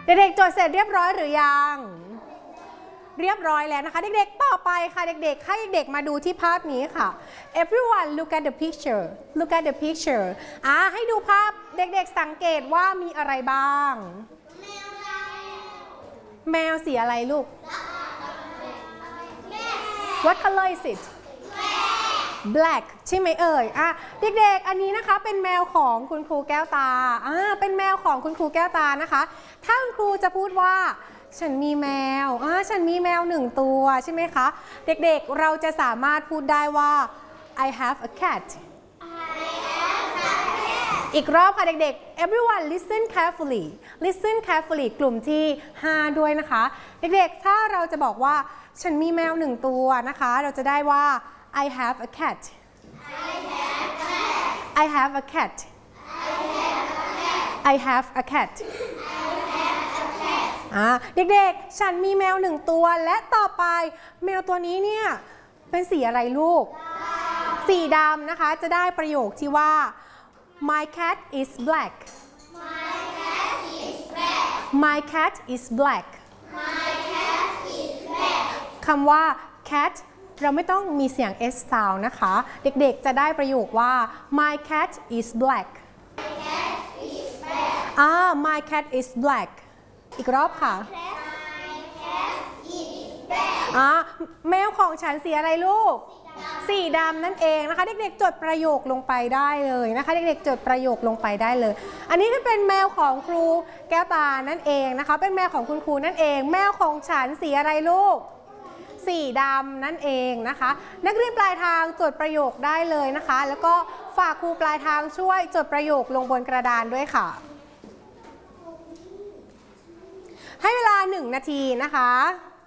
เด็กๆจดเสร็จเรียบร้อยหรือยังเรียบร้อยแล้วนะคะเด็กๆต่อไปค่ะเด็กๆให้เด็กๆมาดูที่ภาพนี้ค่ะ everyone look at the picture look at the picture ให้ดูภาพเด็กๆสังเกตว่ามีอะไรบ้างแมวสีอะไรลูก What color is it Black ใช่ไหมเอ่ยเด็กๆอันนี้นะคะเป็นแมวของคุณครูแก้วตาเป็นแมวของคุณครูแก้วตานะคะถ้าคุณครูจะพูดว่าฉันมีแมวฉันมีแมว1 ตัวใช่ไหมคะเด็กๆเราจะสามารถพูดได้ว่า I have a cat อีกรอบค่ะเด็กๆ everyone listen carefully listen carefully กลุ่มที่5ด้วยนะคะเด็กๆถ้าเราจะบอกว่าฉันมีแมว1 ตัวนะคะเราจะได้ว่าI have a cat I have a cat I have a cat เด็กๆฉันมีแมว1 ตัวและต่อไปแมวตัวนี้เนี่ยเป็นสีอะไรลูกสีดำนะคะจะได้ประโยคที่ว่า My cat is black My cat is black คำว่า cat เราไม่ต้องมีเสียง s sound นะคะเด็กๆจะได้ประโยคว่า My cat is black My cat is black อีกรอบค่ะแมวของฉันสีอะไรลูกสีดำนั่นเองนะคะเด็กๆจดประโยคลงไปได้เลยนะคะเด็กๆจดประโยคลงไปได้เลยอันนี้ก็เป็นแมวของครูแก้วตานั่นเองนะคะเป็นแมวของคุณครูนั่นเองแมวของฉันสีอะไรลูกสีดำนั่นเองนะคะนักเรียนปลายทางจดประโยคได้เลยนะคะแล้วก็ฝากครูปลายทางช่วยจดประโยคลงบนกระดานด้วยค่ะให้เวลา1 นาทีนะคะ